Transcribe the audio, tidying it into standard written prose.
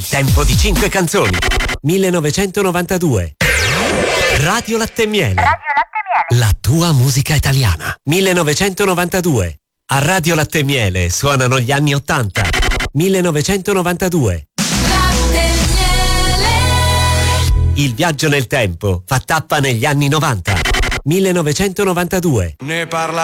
Tempo di 5 canzoni. 1992. Radio Latte e Miele. La tua musica italiana. 1992. A Radio Latte e Miele suonano gli anni 80. 1992. Latte e Miele. Il viaggio nel tempo fa tappa negli anni 90. 1992. Ne parla